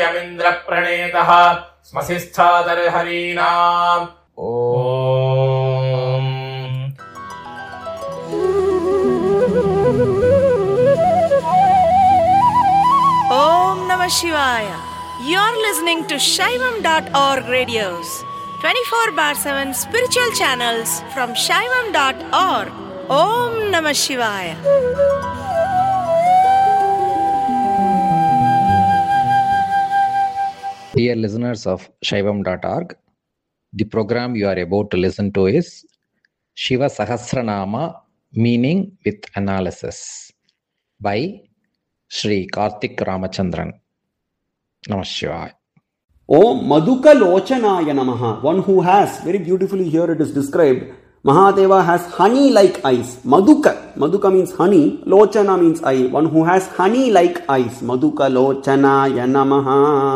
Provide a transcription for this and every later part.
यमिन्द्र प्रणेतः स्मसिस्थादर्हरीणाम् Om Namah Shivaya. You're listening to Shaivam.org radios, 24/7 spiritual channels from Shaivam.org. Om Namah Shivaya. Dear listeners of Shaivam.org, the program you are about to listen to is Shiva Sahasranama Meaning with Analysis by Shri Karthik Ramachandran. Namah Shivaya. Om Madhuka Lochanaya Namaha. One who has, very beautifully here it is described, Mahadeva has honey-like eyes. Madhuka means honey, Lochana means eye. One who has honey-like eyes. Madhuka Lochanaya Namaha.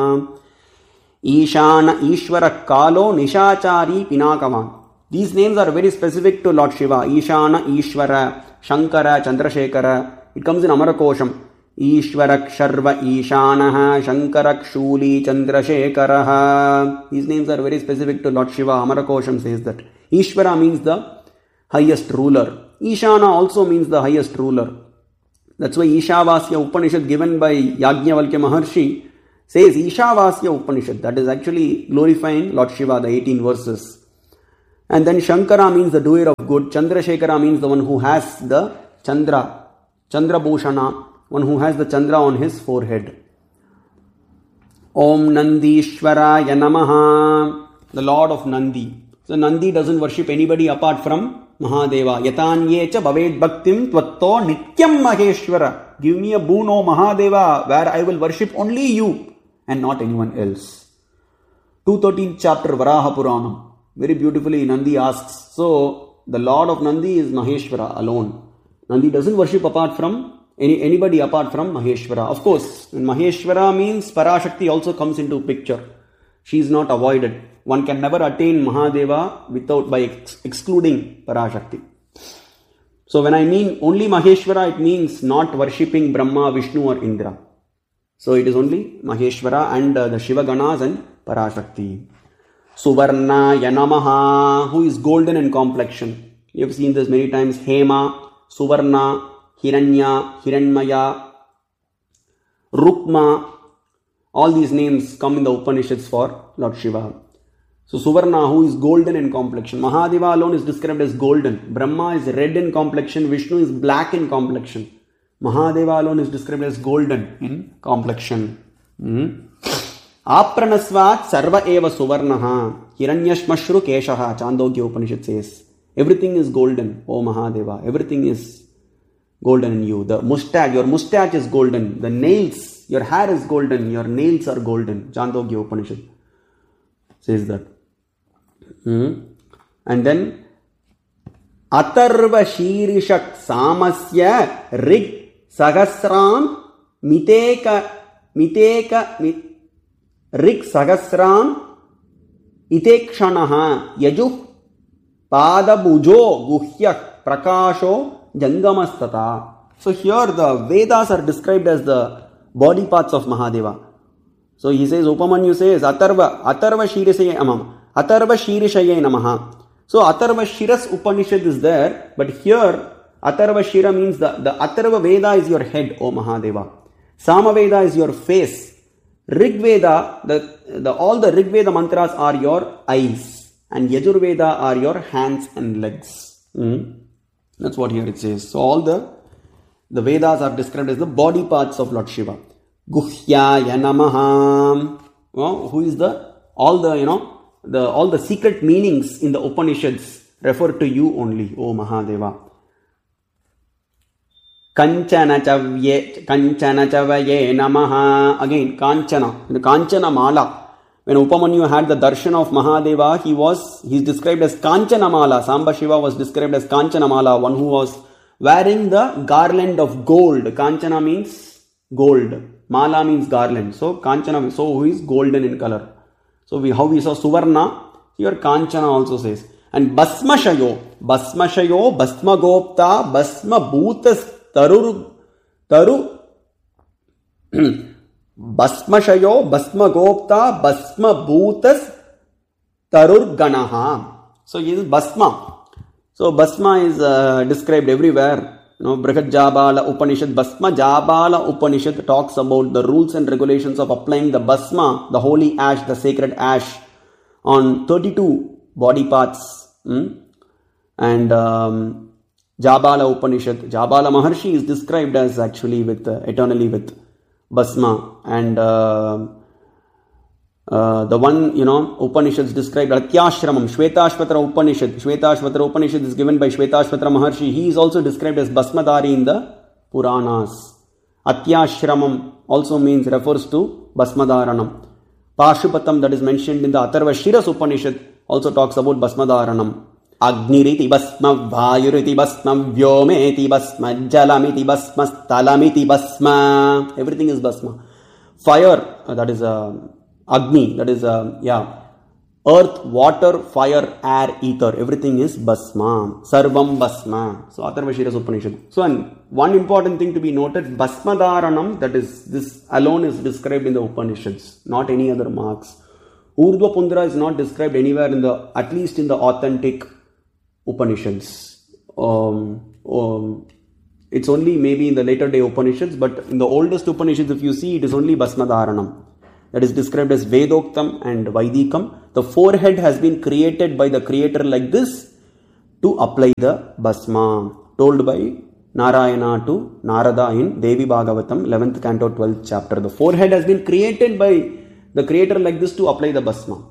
Ishana Ishvara Kalo Nishachari Pinakavan. These names are very specific to Lord Shiva. Ishana Ishvara, Shankara, Chandrasekhara. It comes in Amarakosham. Ishvarak Sharva Ishanaha, Shankarak Shuli, Chandrasekharaha. These names are very specific to Lord Shiva. Amarakosham says that. Ishvara means the highest ruler. Ishana also means the highest ruler. That's why Ishavasya Upanishad given by Yajnavalkya Maharshi says Ishavasya Upanishad. That is actually glorifying Lord Shiva, the 18 verses. And then Shankara means the doer of good. Chandrasekhara means the one who has the Chandra Bhushana, one who has the Chandra on his forehead. Om Nandishwaraya Namaha, the Lord of Nandi. So Nandi doesn't worship anybody apart from Mahadeva. Yatanyecha bhaved bhaktim tvatto nityam maheshwara. Give me a boon, O Mahadeva, where I will worship only you and not anyone else. 213th chapter Varaha Puranam. Very beautifully Nandi asks, so the Lord of Nandi is Maheshwara alone. Nandi doesn't worship apart from anybody apart from Maheshwara. Of course, when Maheshwara means Parashakti also comes into picture. She is not avoided. One can never attain Mahadeva by excluding Parashakti. So when I mean only Maheshwara, it means not worshipping Brahma, Vishnu or Indra. So it is only Maheshwara and the Shiva Ganas and Parashakti. Suvarna Yanamaha, who is golden in complexion. You have seen this many times. Hema, Suvarna, Hiranya, Hiranmaya, Rukma. All these names come in the Upanishads for Lord Shiva. So Suvarna, who is golden in complexion. Mahadeva alone is described as golden. Brahma is red in complexion. Vishnu is black in complexion. Mahadeva alone is described as golden in complexion. Apranasvat sarva eva suvarnaha. Hiranyashmashru keshaha. Chandogya Upanishad says. Everything is golden, O Mahadeva. Everything is golden in you. The mustache, your mustache is golden. The nails, your hair is golden. Your nails are golden. Chandogya Upanishad says that. And then Atharva Shirishak Samasya Rig Sahasram Miteka Rig Sahasram Itekshanaha Yajuh Padabujo Guhyak Prakasho Jangamastata. So here the Vedas are described as the body parts of Mahadeva. So he says, Upamanyu says, Atharva Shirishaye Namaha. So Atharva Shiras Upanishad is there, but here Atharva Shira means the Atharva Veda is your head, O Mahadeva. Samaveda is your face. Rig Veda, all the Rig Veda mantras are your eyes, and Yajurveda are your hands and legs. That's what here it says. So all the Vedas are described as the body parts of Lord Shiva. Guhyaya Namaha. Who is all the secret meanings in the Upanishads refer to you only, O Mahadeva. Kanchana Chavye Namaha. Again, Kanchana, the Kanchana Mala. When Upamanyu had the darshan of Mahadeva, he is described as Kanchana Mala. Samba Shiva was described as Kanchana Mala, one who was wearing the garland of gold. Kanchana means gold. Mala means garland. So Kanchana, who is golden in color. So how we saw Suvarna, here Kanchana also says. And Basmashayo, Basma Gopta, Basma Bhutas Taru Basmashayo, Basmagopta, Basmabhutas, Tarurganaha. So this is Basma. So Basma is described everywhere. Brihad Jabala Upanishad, Basma Jabala Upanishad talks about the rules and regulations of applying the Basma, the holy ash, the sacred ash, on 32 body parts. And Jabala Upanishad, Jabala Maharshi is described as actually with eternally with Basma. And the one, Upanishads described Atyashramam, Shvetashvatra Upanishad. Shvetashvatra Upanishad is given by Shvetashvatra Maharshi. He is also described as Basmadari in the Puranas. Atyashramam also refers to Basmadaranam. Pashupatam, that is mentioned in the Atharva Shiras Upanishad, also talks about Basmadaranam. Agniriti Basma, Vayuriti Basma, Vyometi Basma, Jalamiti Basma, Stalamiti Basma. Everything is Basma. Fire, that is Agni, that is earth, water, fire, air, ether. Everything is Basma. Sarvam Basma. So Atharva Shiras Upanishad. So and one important thing to be noted, Basmadaranam, that is, this alone is described in the Upanishads, not any other marks. Urdhva Pundra is not described anywhere in the, at least in the authentic Upanishads. It's only maybe in the later day Upanishads, but in the oldest Upanishads, if you see, it is only Basmadaranam. That is described as Vedoktam and Vaidikam. The forehead has been created by the creator like this to apply the Basma, told by Narayana to Narada in Devi Bhagavatam, 11th canto, 12th chapter. The forehead has been created by the creator like this to apply the Basma.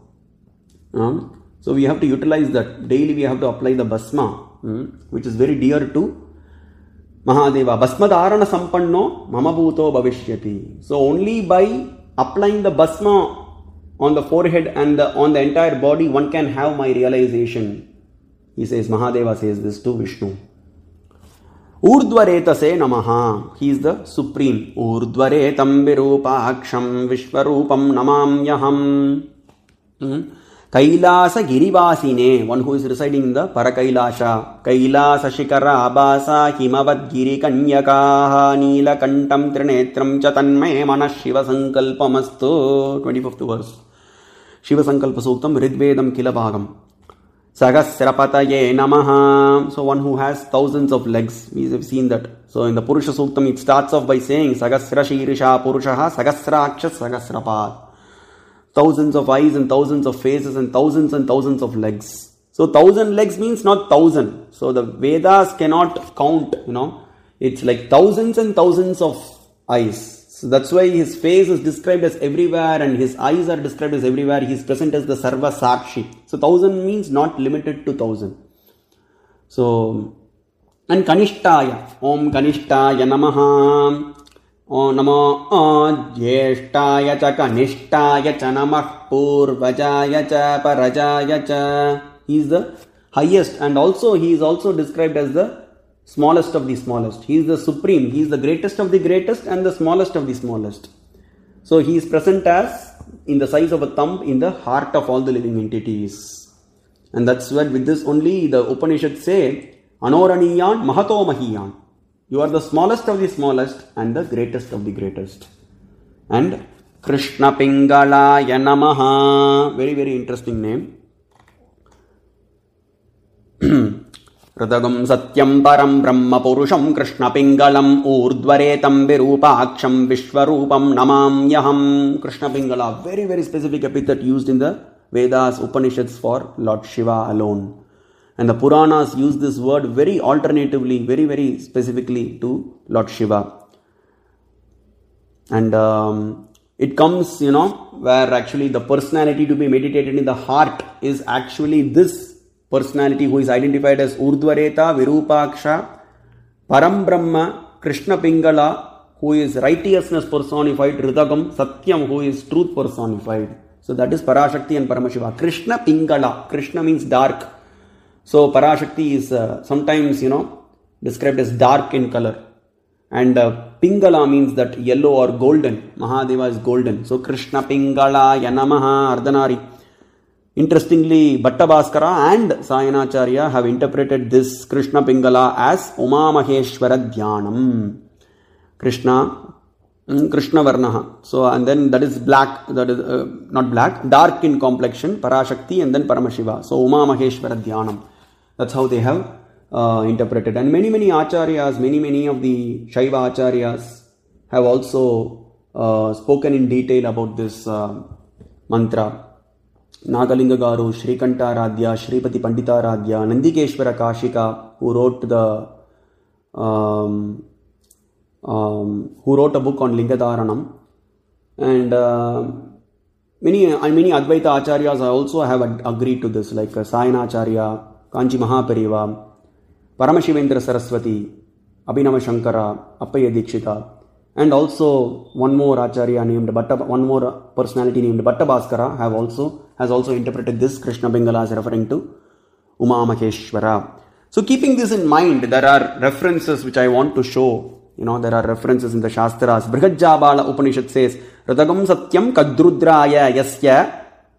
So we have to utilize that. Daily we have to apply the Basma, which is very dear to Mahadeva. Basmadharana sampanno mamabhuto bhavishyati. So only by applying the Basma on the forehead and on the entire body, one can have my realization. He says, Mahadeva says this to Vishnu. Urdhvaretase namaha. He is the supreme. Urdhvaretam virupaksham vishvarupam namamyaham. Kailasa girivasine. One who is residing in the Parakailasha. Kailasa shikara abasa himavad giri kanyakaha nila kantam trinetram chatanme manas shiva sankalpamastu. 25th verse. Shiva sankalpa suktam ridvedam kilabhagam. Sagasrapataye namaha. So one who has thousands of legs. We have seen that. So in the Purusha Suktam it starts off by saying Sagasra Shirisha Purushaha Sagasrakshas Sagasrapat. Thousands of eyes and thousands of faces and thousands of legs. So 1,000 legs means not 1,000. So the Vedas cannot count, It's like thousands and thousands of eyes. So that's why his face is described as everywhere and his eyes are described as everywhere. He is present as the Sarva Sakshi. So 1,000 means not limited to 1,000. So, and Kanishtaya. Om Kanishtaya Namaha. Om Namo Jyeshtaya Cha Kanishtaya Cha Namah Purvajaya Cha Parajaya Cha. He is the highest and also he is also described as the smallest of the smallest. He is the supreme. He is the greatest of the greatest and the smallest of the smallest. So he is present as in the size of a thumb in the heart of all the living entities. And that's why with this only the Upanishads say Anoraniyan Mahato Mahiyan. You are the smallest of the smallest and the greatest of the greatest. And Krishna Pingalaya Namaha. Very, very interesting name. Radagam Satyam Param Brahma Purusham Krishna Pingalam Urdhvaretam Virupaksham Vishwarupam Namamyaham. Krishna Pingala, very, very specific epithet used in the Vedas, Upanishads for Lord Shiva alone. And the Puranas use this word very alternatively, very, very specifically to Lord Shiva. And it comes, where actually the personality to be meditated in the heart is actually this personality who is identified as Urdhvareta, Virupaksha, Param Brahma, Krishna Pingala, who is righteousness personified, Ridagam, Satyam, who is truth personified. So that is Parashakti and Paramashiva. Krishna Pingala. Krishna means dark. So Parashakti is sometimes, described as dark in color. And Pingala means that yellow or golden. Mahadeva is golden. So Krishna Pingala Yanamaha Ardhanari. Interestingly, Bhatta Bhaskara and Sayanacharya have interpreted this Krishna Pingala as Uma Maheshwara Dhyanam. Krishna Krishna Varnaha. So, and then that is black, that is not black, dark in complexion, Parashakti, and then Paramashiva. So, Uma Maheshwara Dhyanam. That's how they have interpreted. And many acharyas, many of the Shaiva acharyas have also spoken in detail about this mantra. Nagalinga Garu, Shrikanta Radhya, Shripati Pandita Radhya, Nandikeshwara Kashika, who wrote a book on Lingadharanam, and many Advaita acharyas also have agreed to this, like Sayana Acharya, Kanchi Mahapariva, Paramashivendra Saraswati, Abhinava Shankara, Appaya Dikshita, and also one more personality named Bhatta Bhaskara has also interpreted this Krishna Pingala as referring to Uma Maheshwara. So keeping this in mind, there are references which I want to show. There are references in the Shastras. Brihajjabala Upanishad says, Radagam Satyam Kadrudraya Yasya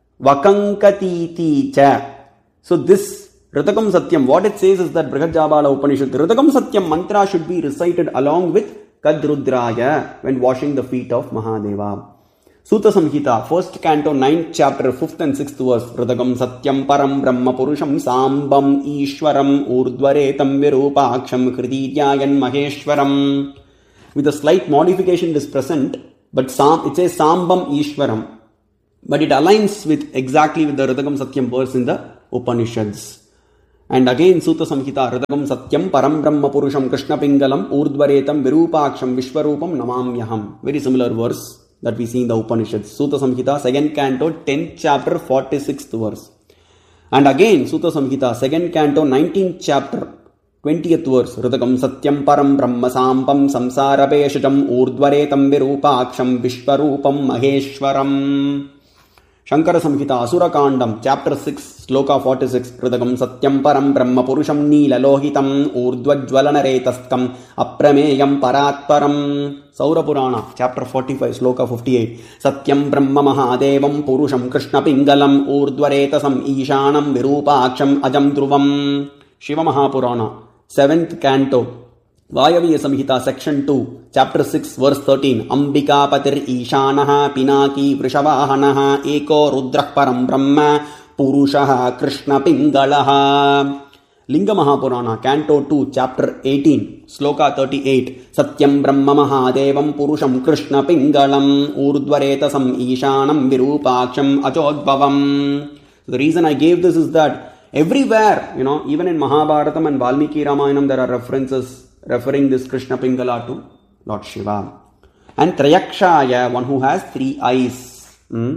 Vakankatiti Cha. So this Radagam Satyam, what it says is that Brihajjabala Upanishad, Radagam Satyam mantra should be recited along with Kadrudraya when washing the feet of Mahadeva. Sutta Samhita, 1st canto, 9th chapter, 5th and 6th verse. Radagam Satyam Param Brahma Purusham Sambam Ishwaram Urdvaretam Virupaksham Krididyayan Maheshwaram. With a slight modification it is present, but it says Sambam Ishwaram. But it aligns exactly with the Radagam Satyam verse in the Upanishads. And again Sutta Samhita, Radagam Satyam Param Brahma Purusham Krishna Pingalam Urdvaretam Virupaksham Vishwarupam Namamyaham. Very similar verse that we see in the Upanishads. Sutta Samhita, 2nd canto, 10th chapter, 46th verse. And again, Sutta Samhita, 2nd canto, 19th chapter, 20th verse. Radagam Satyam Param Brahma Sampam Samsara Peshajam Urdvaretam Virupaksham Vishwarupam Maheshwaram. Shankara Samhita, Asura Kandam, chapter 6, sloka 46. Radagam Satyam Param Brahma Purusham Neela Lohitam Urdvajvalana Retastkam Aprameyam Paratparam. Saura Purana, chapter 45, sloka 58. Satyam Brahma Mahadevam Purusham Krishna Pingalam Urdvaretasam Ishanam Virupaksham Ajam Dhruvam. Shiva Mahapurana, 7th canto, Vayaviya Samhita, section 2, chapter 6, verse 13. Ambika Patir Ishanaha Pinaki Vrishavahanaha Eko Rudrah Param Brahma Purushaha Krishna Pingalaha. Linga Mahapurana, canto 2, chapter 18, sloka 38. Satyam Brahma Mahadevam Purusham Krishna Pingalam Urdvaretasam Ishanam Virupaksham Achodbhavam. So the reason I gave this is that everywhere, even in Mahabharatam and Valmiki Ramayanam, there are references referring this Krishna Pingala to Lord Shiva. And Trayakshaya, one who has 3 eyes,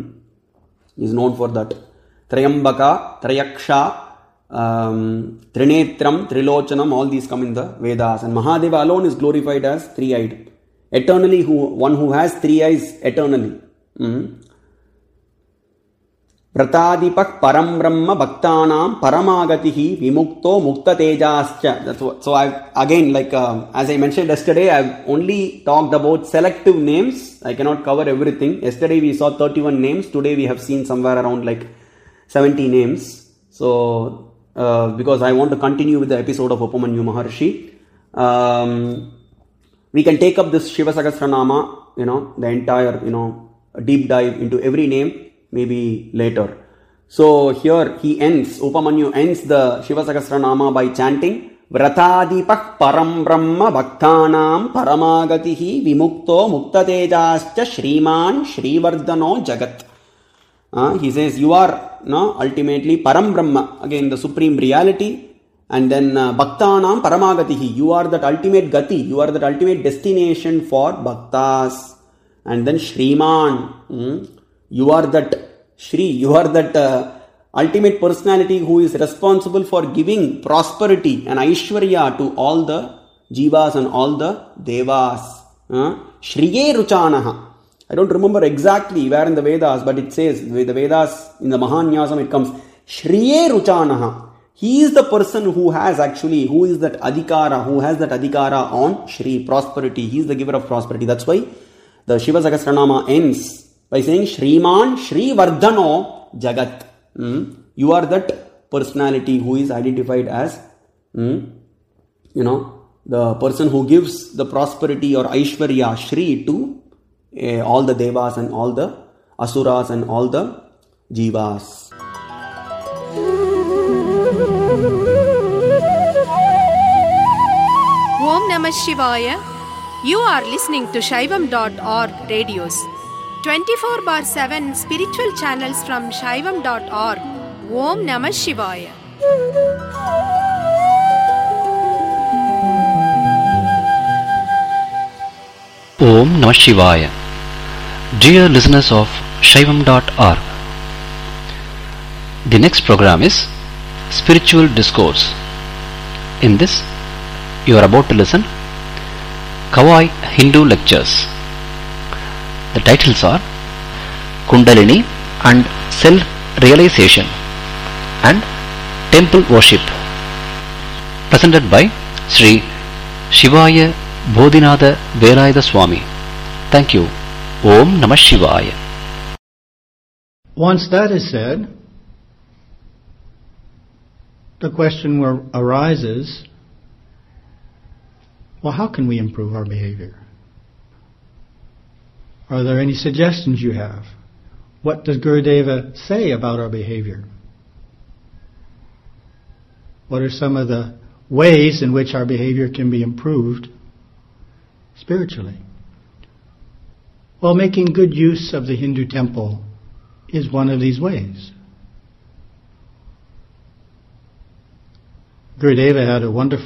is known for that. Trayambaka, Trayaksha, Trinetram, Trilochanam, all these come in the Vedas. And Mahadeva alone is glorified as 3-eyed. Eternally, one who has 3 eyes eternally. Pratadipak Param Brahma Bhaktanam Paramagatihi Vimukto Mukta Tejascha. So again, as I mentioned yesterday, I've only talked about selective names. I cannot cover everything. Yesterday we saw 31 names. Today we have seen somewhere around 70 names. So because I want to continue with the episode of Upamanyu Maharshi, we can take up this Shiva Sahasranama, the entire, deep dive into every name, maybe later. So here Upamanyu ends the Shiva Sahasranama by chanting Vratadipak Param Brahma Bhaktanam Paramagatihi Vimukto Muktatejascha Shriman Shrivardhano Jagat. He says you are ultimately Param Brahma, again the supreme reality, and then Bhaktanam Paramagatihi, you are that ultimate gati, you are that ultimate destination for bhaktas. And then Shriman, you are that Shri, you are that ultimate personality who is responsible for giving prosperity and Aishwarya to all the Jivas and all the Devas. Shriye Ruchanaha. I don't remember exactly where in the Vedas, but it says, with the Vedas, in the Mahanyasam it comes, Shriye Ruchanaha. He is the person who is that adhikara on Shri, prosperity. He is the giver of prosperity. That's why the Shiva Sahasranama ends by saying Shriman Shri Vardhano Jagat. You are that personality who is identified as, the person who gives the prosperity or Aishwarya, Shri, to all the devas and all the asuras and all the jivas. Om Namah Shivaya. You are listening to Shaivam.org radios. 24/7 spiritual channels from Shaivam.org. Om Namah Shivaya. Om Namah Shivaya. Dear listeners of Shaivam.org, the next program is Spiritual Discourse. In this, you are about to listen Kawai Hindu Lectures. The titles are Kundalini and Self-Realization and Temple Worship, presented by Sri Shivaya Bodhinatha Velayatha Swami. Thank you. Om Namah Shivaya. Once that is said, the question arises, well, how can we improve our behavior? Are there any suggestions you have? What does Gurudeva say about our behavior? What are some of the ways in which our behavior can be improved spiritually? Well, making good use of the Hindu temple is one of these ways. Gurudeva had a wonderful